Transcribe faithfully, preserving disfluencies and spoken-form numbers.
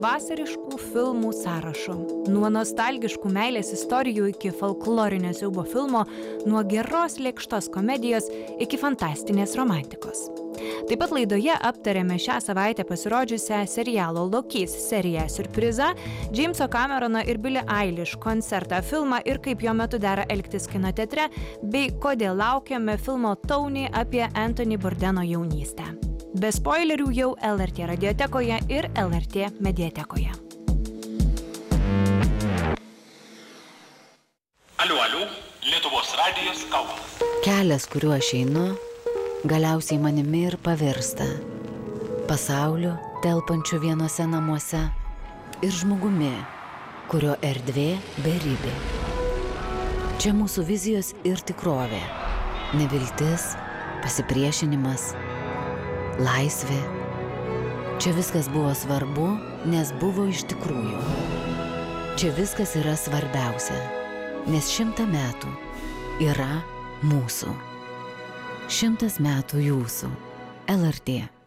vasariškų filmų sąrašu. Nuo nostalgiškų meilės istorijų iki folklorinio siaubo filmo, nuo geros lėkštos komedijos iki fantastinės romantikos. Taip pat laidoje aptarėme šią savaitę pasirodžiusią serialo Lokys seriją Siurprizą, Jameso Camerono ir Billie Eilish koncertą filmą ir kaip jo metu dera elgtis kino teatre, bei kodėl laukiame filmo Tony apie Anthony Bourdaino jaunystę. Be spoilerių jau L R T radiotekoje ir L R T mediatekoje. Aliu, aliu, Lietuvos radijas Kaunas. Kelias, kuriuo aš einu, galiausiai manimi ir pavirsta. Pasauliu, telpančiu vienose namuose ir žmogumi, kurio erdvė beribė. Čia mūsų vizijos ir tikrovė. Neviltis, pasipriešinimas, laisvė. Čia viskas buvo svarbu, nes buvo iš tikrųjų. Čia viskas yra svarbiausia, nes šimtą metų yra mūsų. Šimtas metų jūsų. L R T.